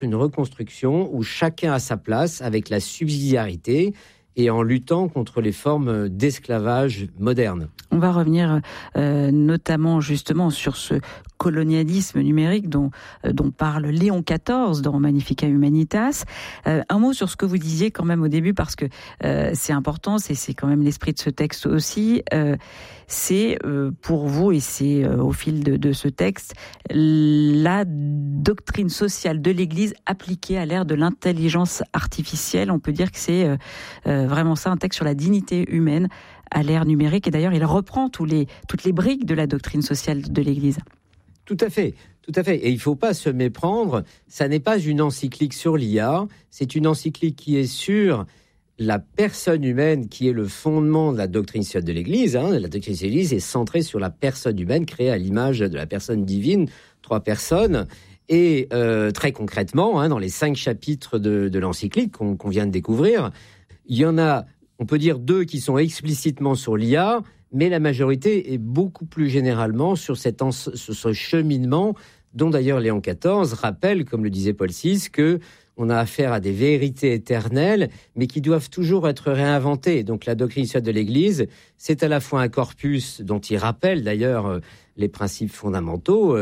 une reconstruction où chacun a sa place avec la subsidiarité et en luttant contre les formes d'esclavage moderne. On va revenir notamment justement sur ce colonialisme numérique dont parle Léon XIV dans Magnificat Humanitas. Un mot sur ce que vous disiez quand même au début, parce que c'est important, c'est quand même l'esprit de ce texte aussi. C'est pour vous, et c'est au fil de ce texte, la doctrine sociale de l'Église appliquée à l'ère de l'intelligence artificielle. On peut dire que c'est vraiment ça, un texte sur la dignité humaine à l'ère numérique. Et d'ailleurs, il reprend toutes les briques de la doctrine sociale de l'Église. Tout à fait. Et il ne faut pas se méprendre. Ça n'est pas une encyclique sur l'IA. C'est une encyclique qui est sur la personne humaine, qui est le fondement de la doctrine sociale de l'Église. La doctrine sociale de l'Église est centrée sur la personne humaine, créée à l'image de la personne divine, 3 personnes. Et très concrètement, dans les 5 chapitres de l'encyclique qu'on vient de découvrir, il y en a, on peut dire 2 qui sont explicitement sur l'IA, mais la majorité est beaucoup plus généralement sur ce cheminement dont d'ailleurs Léon XIV rappelle, comme le disait Paul VI, qu'on a affaire à des vérités éternelles, mais qui doivent toujours être réinventées. Donc la doctrine sociale de l'Église, c'est à la fois un corpus dont il rappelle d'ailleurs les principes fondamentaux,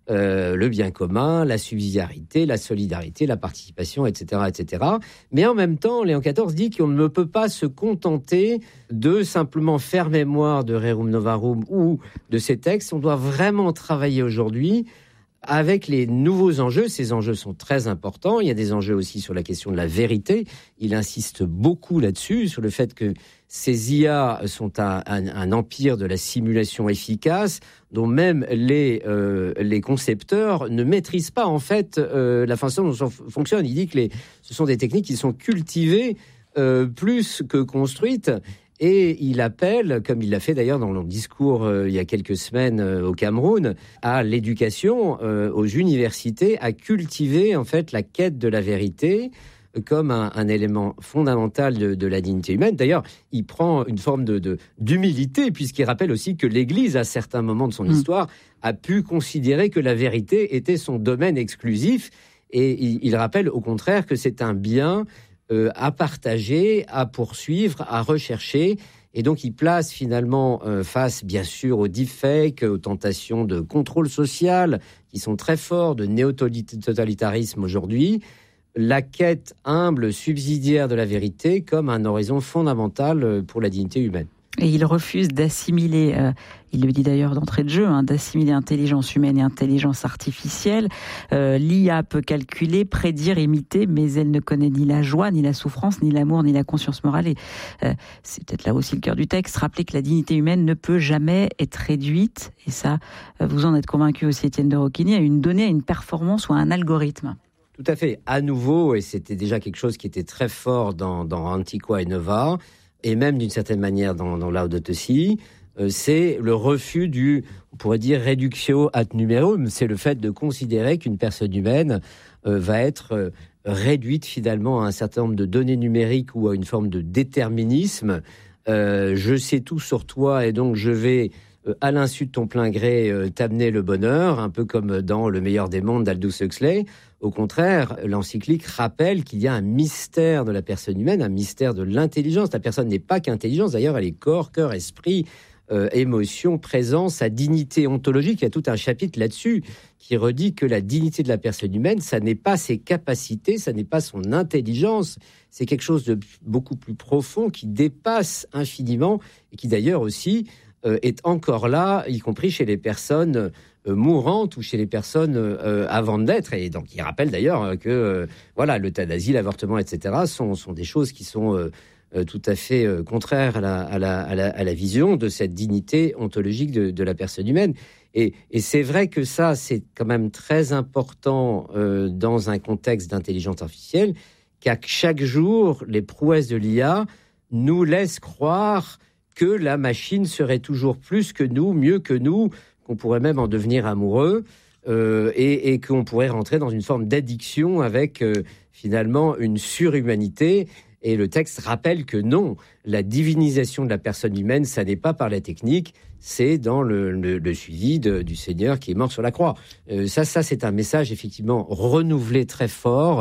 le bien commun, la subsidiarité, la solidarité, la participation, etc., etc. Mais en même temps, Léon XIV dit qu'on ne peut pas se contenter de simplement faire mémoire de Rerum Novarum ou de ces textes. On doit vraiment travailler aujourd'hui avec les nouveaux enjeux. Ces enjeux sont très importants. Il y a des enjeux aussi sur la question de la vérité. Il insiste beaucoup là-dessus, sur le fait que ces IA sont un empire de la simulation efficace, dont même les concepteurs ne maîtrisent pas en fait la façon dont ça fonctionne. Il dit que ce sont des techniques qui sont cultivées plus que construites. Et il appelle, comme il l'a fait d'ailleurs dans le discours il y a quelques semaines au Cameroun, à l'éducation, aux universités, à cultiver en fait la quête de la vérité comme un élément fondamental de la dignité humaine. D'ailleurs, il prend une forme d'humilité, puisqu'il rappelle aussi que l'Église, à certains moments de son histoire, a pu considérer que la vérité était son domaine exclusif. Et il rappelle au contraire que c'est un bien à partager, à poursuivre, à rechercher. Et donc, il place finalement face, bien sûr, aux deepfakes, aux tentations de contrôle social, qui sont très forts, de néo-totalitarisme aujourd'hui, la quête humble, subsidiaire de la vérité comme un horizon fondamental pour la dignité humaine. Et il refuse d'assimiler, il le dit d'ailleurs d'entrée de jeu, d'assimiler intelligence humaine et intelligence artificielle. L'IA peut calculer, prédire, imiter, mais elle ne connaît ni la joie, ni la souffrance, ni l'amour, ni la conscience morale. Et c'est peut-être là aussi le cœur du texte, rappeler que la dignité humaine ne peut jamais être réduite, et ça, vous en êtes convaincu aussi, Étienne de Roquigny, à une donnée, à une performance ou à un algorithme. Tout à fait. À nouveau, et c'était déjà quelque chose qui était très fort dans Antiqua et Nova, et même d'une certaine manière dans Laudato Si, c'est le refus on pourrait dire, reductio ad numerum. C'est le fait de considérer qu'une personne humaine va être réduite finalement à un certain nombre de données numériques ou à une forme de déterminisme. Je sais tout sur toi et donc je vais, à l'insu de ton plein gré, t'amener le bonheur, un peu comme dans Le meilleur des mondes d'Aldous Huxley. Au contraire, l'encyclique rappelle qu'il y a un mystère de la personne humaine, un mystère de l'intelligence. La personne n'est pas qu'intelligence, d'ailleurs, elle est corps, cœur, esprit, émotion, présence, sa dignité ontologique. Il y a tout un chapitre là-dessus qui redit que la dignité de la personne humaine, ça n'est pas ses capacités, ça n'est pas son intelligence, c'est quelque chose de beaucoup plus profond qui dépasse infiniment et qui d'ailleurs aussi est encore là, y compris chez les personnes mourantes ou chez les personnes avant d'être. Et donc, il rappelle d'ailleurs que l'euthanasie, l'avortement, etc. sont des choses qui sont tout à fait contraires à la vision de cette dignité ontologique de la personne humaine. Et c'est vrai que ça, c'est quand même très important dans un contexte d'intelligence artificielle, qu'à chaque jour, les prouesses de l'IA nous laissent croire que la machine serait toujours plus que nous, mieux que nous, qu'on pourrait même en devenir amoureux et qu'on pourrait rentrer dans une forme d'addiction avec finalement une surhumanité. Et le texte rappelle que non, la divinisation de la personne humaine, ça n'est pas par la technique, c'est dans le suivi du Seigneur qui est mort sur la croix. Ça c'est un message effectivement renouvelé très fort.